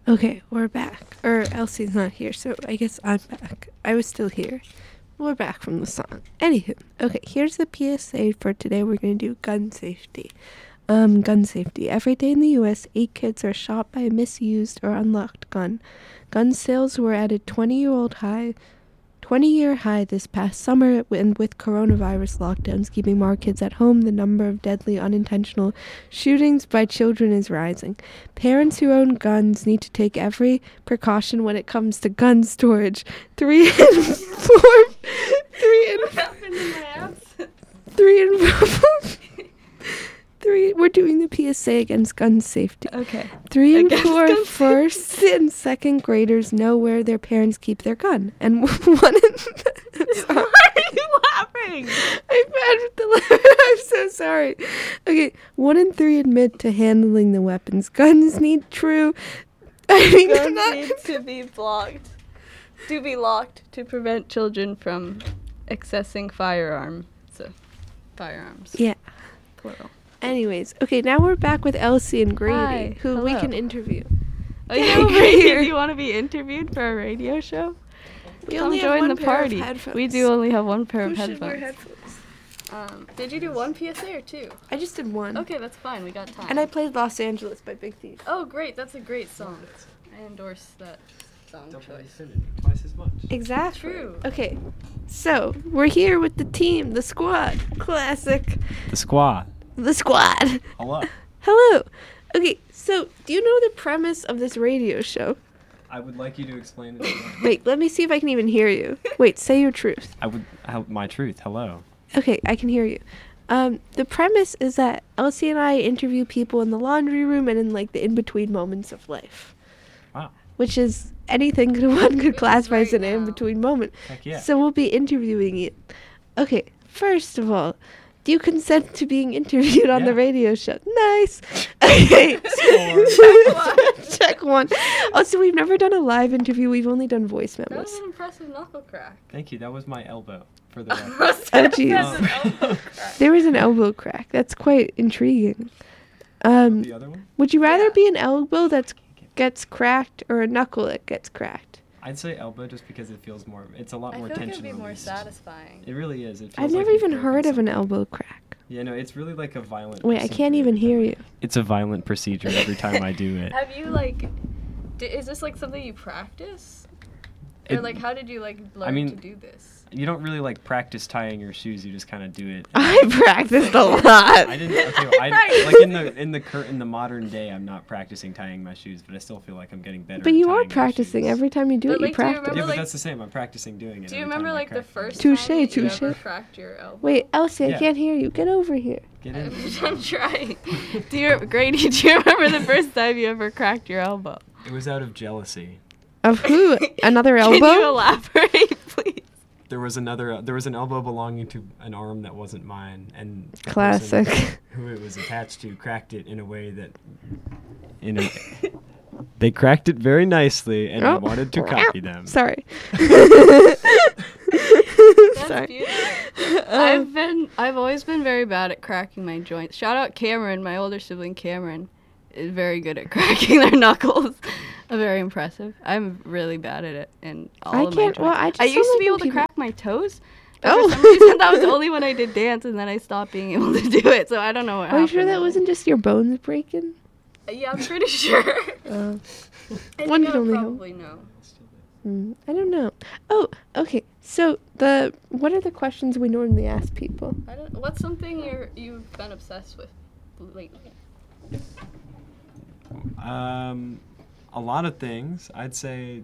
Okay, we're back. Or Elsie's not here, so I guess I'm back. I was still here. We're back from the song. Anywho, okay, here's the PSA for today. We're going to do gun safety. Gun safety. Every day in the U.S., 8 kids are shot by a misused or unlocked gun. Gun sales were at a 20-year high this past summer, and with coronavirus lockdowns keeping more kids at home, the number of deadly unintentional shootings by children is rising. Parents who own guns need to take every precaution when it comes to gun storage. 3 and 4. 3, we're doing the PSA against gun safety. Okay. 3 and 4 first and second graders know where their parents keep their gun. And 1 and... Why are you laughing? I'm so sorry. Okay, 1 and 3 admit to handling the weapons. Guns need true... Guns need to be blocked. To be locked to prevent children from accessing firearms. Yeah. Plural. Anyways, okay, now we're back with Elsie and Grady, Hi, who we hello. can interview. Oh, yeah, Grady, do you want to be interviewed for a radio show? We Come only have join one the pair party. of headphones. We do only have one pair Who of should wear headphones. headphones? Did you do one PSA or 2? I just did 1. Okay, that's fine. We got time. And I played Los Angeles by Big Thief. Oh, great. That's a great song. I endorse that song choice. Twice as much. Exactly. True. Okay, so we're here with the team, the squad. Classic. The squad. The squad. Hello. Hello. Okay, so do you know the premise of this radio show? I would like you to explain it to me. Wait, let me see if I can even hear you. Wait, say your truth. My truth. Hello. Okay, I can hear you. The premise is that Elsie and I interview people in the laundry room and in like the in-between moments of life. Wow. Which is anything one could classify as right an now. in-between moment. Heck yeah. So we'll be interviewing you. Okay, first of all, do you consent to being interviewed on the Yeah. radio show? Nice. Okay. Check 1. Also, we've never done a live interview. We've only done voice That was memos. an impressive knuckle crack. Thank you. That was my elbow for the record. Oh, jeez. That's an elbow crack. There was an elbow crack. That's quite intriguing. The other one? Would you rather Yeah. be an elbow that gets cracked or a knuckle that gets cracked? I'd say elbow just because it feels more. It's a lot I more feel like it tension would be more released. satisfying. It really is. It feels I've like never you've even broken heard of an something. elbow crack. Yeah, no, it's really like a violent. Wait, I can't procedure even every hear time. you. It's a violent procedure every time I do it. Have you is this like something you practice? Or It- like how did you learn mean- to do this? You don't really practice tying your shoes. You just kind of do it. I practiced a lot. I didn't. Okay, well, like in the modern day, I'm not practicing tying my shoes, but I still feel like I'm getting better. But at you are tying my practicing. shoes. Every time you do But, it, you like, do you practice. Yeah, remember, but that's the same. I'm practicing doing it. Do you every remember time I like the crack my first knuckle. Touche, time that you touche. ever cracked your elbow? Wait, Elsie, I Yeah. can't hear you. Get over here. Get in. I'm trying. Grady, do you remember the first time you ever cracked your elbow? It was out of jealousy. Of who? Another Can you elbow? elaborate, please? There was an elbow belonging to an arm that wasn't mine, and the Classic. person who it was attached to cracked it in a way that, they cracked it very nicely, and I Oh. wanted to copy them. Sorry. That's Sorry. beautiful. I've always been very bad at cracking my joints. Shout out Cameron, my older sibling Cameron is very good at cracking their knuckles. Very impressive. I'm really bad at it, and all of my joints. I used to be able to crack my toes. But Oh. for some reason, that was only when I did dance, and then I stopped being able to do it. So I don't know what Are happened. you sure that there. wasn't just your bones breaking? Yeah, I'm pretty sure. Oh. I One think can I only hope. probably know. I don't know. Oh, okay. So what are the questions we normally ask people? What's something you've been obsessed with lately? A lot of things. I'd say.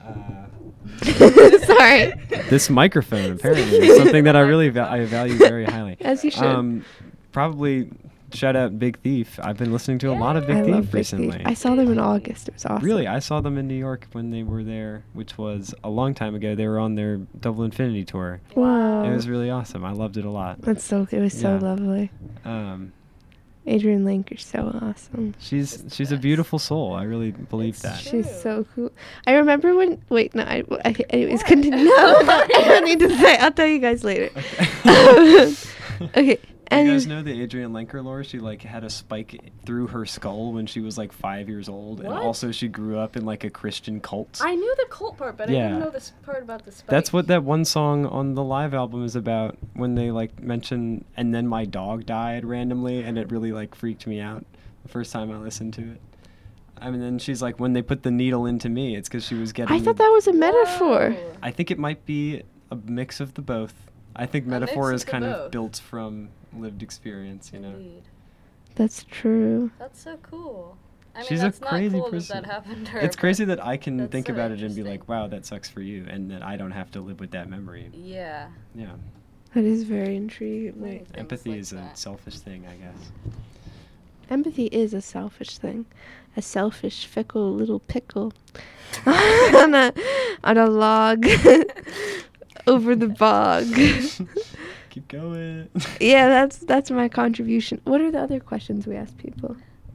Sorry. This microphone apparently is something that I really I value very highly. As you should. Probably shout out Big Thief. I've been listening to a lot of Big I Thief love Big recently. Thief. I saw them in August. It was awesome. Really, I saw them in New York when they were there, which was a long time ago. They were on their Double Infinity tour. Wow. It was really awesome. I loved it a lot. It was so Yeah. lovely. Adrienne Link, you're so awesome. She's a beautiful soul. I really believe that. true. She's so cool. I remember when. Wait, no. Anyways, continue. No, I don't need to say. I'll tell you guys later. Okay. And you guys know the Adrienne Lenker lore? She like had a spike through her skull when she was like 5 years old, and What? also she grew up in like a Christian cult. I knew the cult part, but I Yeah. didn't know this part about the spike. That's what that one song on the live album is about, when they like mention "and then my dog died" randomly, and it really like freaked me out the first time I listened to it. I mean, then she's like, when they put the needle into me, it's because she was getting. I thought that was a metaphor. Whoa. I think it might be a mix of the both. I think A metaphor mix is of the kind both. of built from lived experience, you know. Indeed. That's true. That's so cool. I mean, She's a that's crazy not cool person. That happened to her. It's but crazy that I can that's think so about it and be interesting. like, wow, that sucks for you, and that I don't have to live with that memory. Yeah. Yeah. That is very intriguing. Things Empathy like is a that. selfish thing, I guess. Empathy is a selfish thing. A selfish, fickle little pickle on a log over the bog. Keep going. Yeah, that's my contribution. What are the other questions we ask people?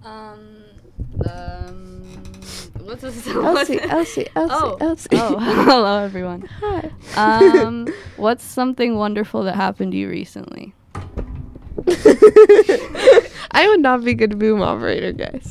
What's this? Elsie. Oh, Elsie. hello everyone. Hi. What's something wonderful that happened to you recently? I would not be a good boom operator, guys.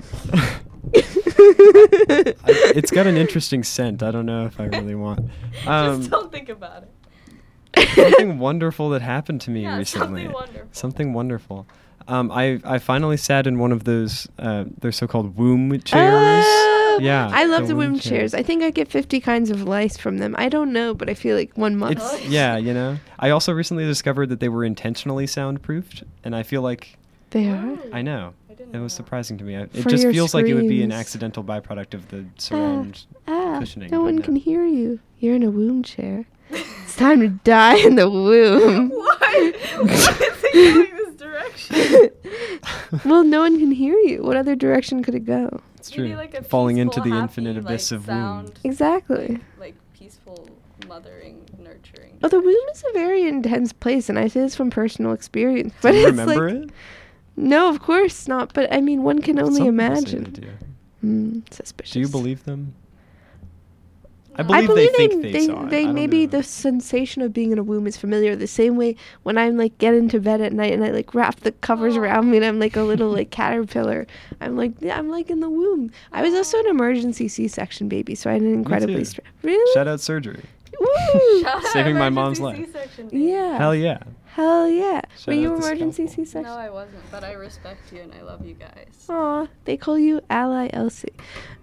It's got an interesting scent. I don't know if I really want. Just don't think about it. Something wonderful that happened to me Yeah, recently. something wonderful. Something wonderful. I finally sat in one of those they're so-called womb chairs. Yeah. I love the womb chairs. I think I get 50 kinds of lice from them. I don't know, but I feel like 1 month. It's yeah, you know. I also recently discovered that they were intentionally soundproofed, and I feel like They are. I know. I didn't It know was that. surprising to me. It For just your feels like it would be an screams. accidental byproduct of the surround cushioning. No but one can hear you. You're in a womb chair. It's time to die in the womb. Why? Why is it going this direction? Well, no one can hear you. What other direction could it go? It's You true. need, like, a Falling into peaceful, the happy, infinite abyss like, of sound. womb. Exactly. Like peaceful mothering, nurturing. Oh, the womb is a very intense place, and I say this from personal experience. But Do you it's remember like, it? No, of course not. But I mean, one can only Some people say imagine. they do. Suspicious. Do you believe them? I No. believe, I believe they think they saw it. I they don't maybe know. the sensation of being in a womb is familiar. The same way when I'm like get into bed at night and I like wrap the covers Aw. around me and I'm like a little like caterpillar. I'm like I'm like in the womb. I was also an emergency C-section baby, so I had an incredibly too. really. Shout out surgery. Woo! Shout out Saving my emergency mom's life. C-section, baby. Yeah. Hell yeah. Hell yeah. Shout Were you out to emergency Scalpel. C-section? No, I wasn't, but I respect you and I love you guys. Aw, they call you Ally Elsie.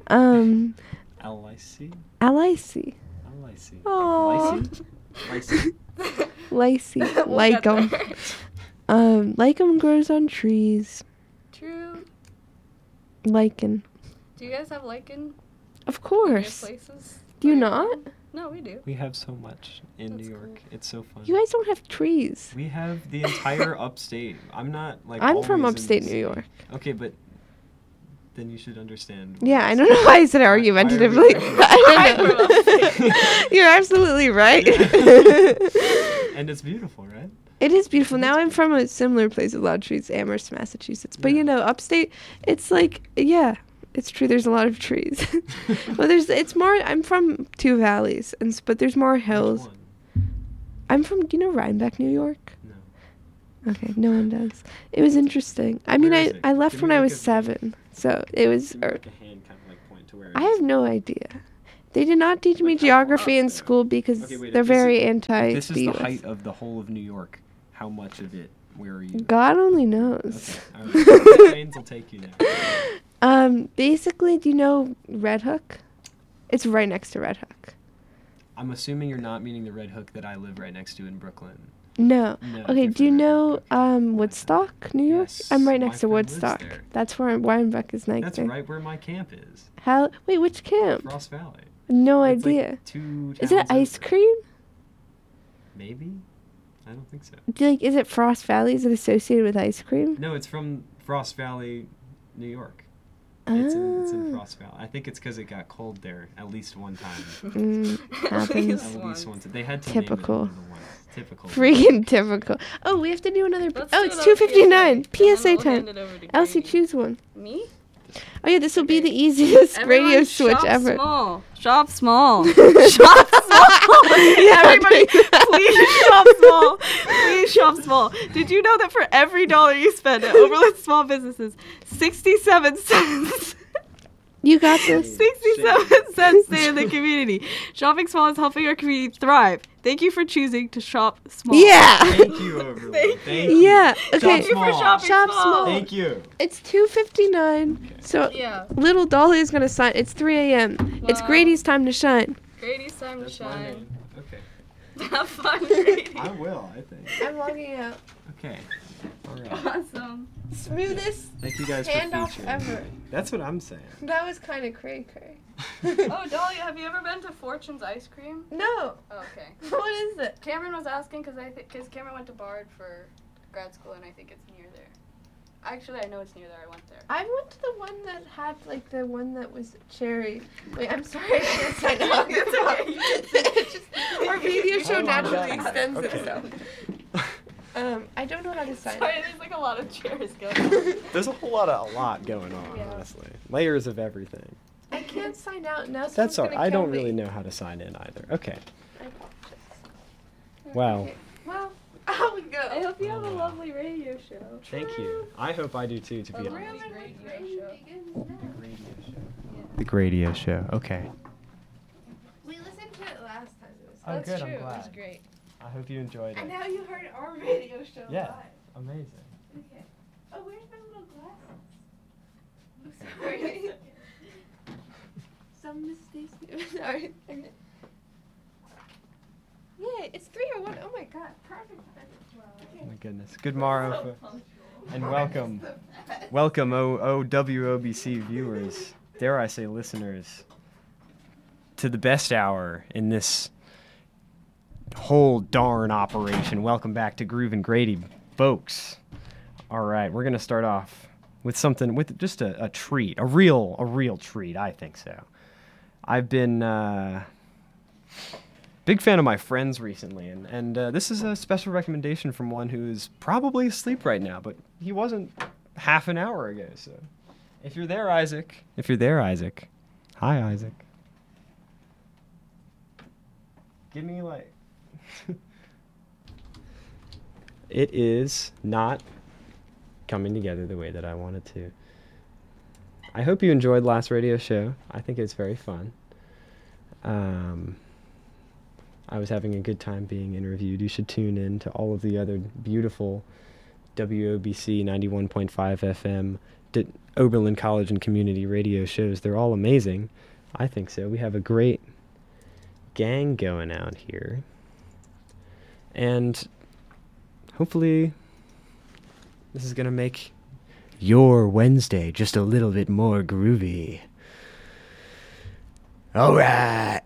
L-I-C? L-I-C. L-I-C. Aw. Lycee? Lycee. We'll Like get 'em. there. Lichen grows on trees. True. Lichen. Do you guys have lichen? Of in your course. places? Do you Where you're not? from? No, we do. We have so much in That's New York. cool. It's so fun. You guys don't have trees. We have the entire upstate. I'm not like. I'm from always in upstate the New city. York. Okay, but then you should understand. why Yeah, I it's- don't know why I said why are we argumentatively. arguing? I don't know. You're absolutely right. And it's beautiful, right? It is beautiful. Now I'm from a similar place with a lot of trees, Amherst, Massachusetts. But Yeah. you know, upstate, it's like, yeah, it's true. There's a lot of trees. Well, it's more. I'm from two valleys, but there's more Which hills. one? I'm from, do you know Rhinebeck, New York? No. Okay, no one does. It was interesting. I mean, Where is it? I left Give when me I like was a- 7, so it was. Give me like a hand kind of like point to where. I have no idea. They did not teach me Like, how far geography up in there? school because Okay, wait, they're if this is- very anti. This is the height of the whole of New York. How much of it? Where are you? God only knows. Okay. All right. Planes will take you there. Basically, do you know Red Hook? It's right next to Red Hook. I'm assuming you're not meaning the Red Hook that I live right next to in Brooklyn. No. No, Okay, do you different Red know Hook. Woodstock, New York? Yes, I'm right my next to friend lives Woodstock. there. That's where Rhinebeck is next. That's right where my camp is. Wait, which camp? Frost Valley. No It's like idea. 2 Is it towns ice over. cream? Maybe. I don't think so. Is it Frost Valley? Is it associated with ice cream? No, it's from Frost Valley, New York. It's in Ah. Frost Valley. I think it's because it got cold there at least one time. Happens. At least once. They had to Typical. name it only once. Typical. Freaking typical. Oh, we have to do another. Let's Oh, do it's another 2:59. and then PSA we'll time. hand it over to Elsie, Katie. choose one. Me? Oh yeah, this will be the easiest Everyone radio switch shop ever. Small. Shop small. Shop small. Everybody, please shop small. Please shop small. Did you know that for every dollar you spend at Oberlin Small Businesses, 67 cents You got this. 67 cents stay in the community. Shopping small is helping our community thrive. Thank you for choosing to shop small. Yeah. Thank you, Overland. Thank you. Yeah. Okay. Thank you for shopping Shop small. small. Thank you. It's 2:59. So Yeah. little Dolly is gonna sign. It's 3 a.m. It's Wow. Grady's time to shine. Grady's time to That's my shine. name. Okay. Have fun, Grady. I will, I think. I'm logging out. Okay. All right. Awesome. Smoothest Thank you guys for handoff featuring ever. me. That's what I'm saying. That was kind of cray cray. Oh, Dolly, have you ever been to Fortune's Ice Cream? No. Oh, okay. What is it? Cameron was asking because Cameron went to Bard for grad school, and I think it's near there. Actually, I know it's near there. I went there. I went to the one that had like the one that was cherry. Wait, I'm sorry, I can't sign up. It's okay, you can say It's just, our radio show Oh my naturally God. extends Okay. itself. I don't know how to sign Sorry, up. there's like a lot of chairs going on. There's a lot going on, Yeah. honestly. Layers of everything. I can't sign out now. That's all. gonna I kill don't me. really know how to sign in either. Okay. I apologize. Wow. Okay, well, I'll go. I hope you have a lovely radio show. Thank you. I hope I do too, to be A honest. really great radio show. The Gradio Show. Okay. We listened to it last time. It was Oh, That's good, I'm true. It was glad. great. I hope you enjoyed it. And now you heard our radio show Yeah. live. Amazing. Okay. Oh, where's my little glasses? I'm sorry. Some mistakes. Sorry. Okay. Yay, it's 3:01. Oh my god, perfect. Oh my goodness. Good morrow, and welcome. Welcome, OWOBC viewers. Dare I say listeners, to the best hour in this whole darn operation. Welcome back to Groove and Grady, folks. All right, we're gonna start off with something, with just a treat, a real treat. I think so. I've been big fan of my friends recently, and this is a special recommendation from one who is probably asleep right now, but he wasn't half an hour ago. So, if you're there, Isaac. Hi, Isaac. Give me like. It is not coming together the way that I wanted to. I hope you enjoyed last radio show. I think it's very fun. I was having a good time being interviewed. You should tune in to all of the other beautiful WOBC 91.5 FM Oberlin College and Community radio shows. They're all amazing. I think so. We have a great gang going out here. And hopefully this is going to make your Wednesday just a little bit more groovy. All right.